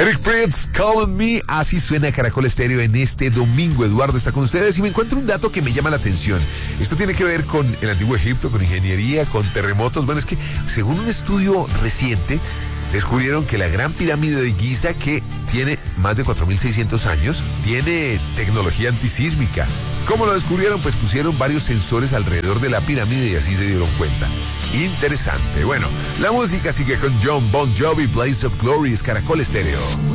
Eric Prince, Calling Me, así suena Caracol Estéreo en este domingo. Eduardo está con ustedes y me encuentro un dato que me llama la atención. Esto tiene que ver con el antiguo Egipto, con ingeniería, con terremotos. Bueno, es que según un estudio reciente, descubrieron que la Gran Pirámide de Giza, que tiene más de 4.600 años, tiene tecnología antisísmica. ¿Cómo lo descubrieron? Pues pusieron varios sensores alrededor de la pirámide y así se dieron cuenta. Interesante. Bueno, la música sigue con John Bon Jovi, Blaze of Glory, es Caracol Estéreo.